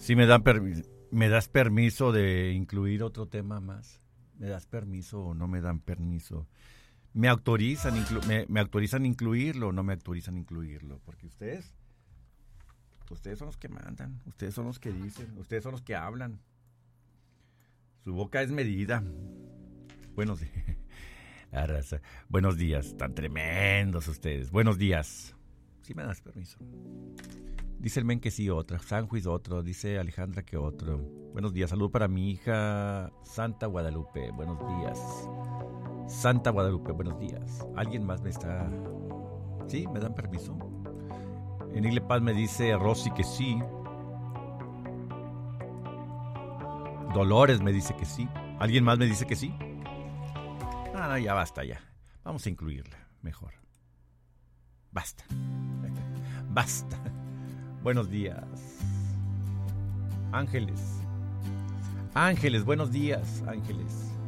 Sí, ¿me das permiso de incluir otro tema más? ¿Me das permiso o no me dan permiso? ¿Me autorizan, me autorizan incluirlo o no me autorizan incluirlo? Porque ustedes son los que mandan, ustedes son los que dicen, ustedes son los que hablan. Su boca es medida. Buenos días. Buenos días, tan tremendos ustedes. Buenos días. Sí me das permiso. Dice el men que sí, otro. Sanjuiz otro. Dice Alejandra que otro. Buenos días. Salud para mi hija Santa Guadalupe. Buenos días. Santa Guadalupe, buenos días. ¿Alguien más me está...? ¿Sí? ¿Me dan permiso? Enigle Paz me dice Rosy que sí. Dolores me dice que sí. ¿Alguien más me dice que sí? No, ya basta ya. Vamos a incluirla, mejor. Basta. Basta. Buenos días. Ángeles. Ángeles, buenos días, Ángeles.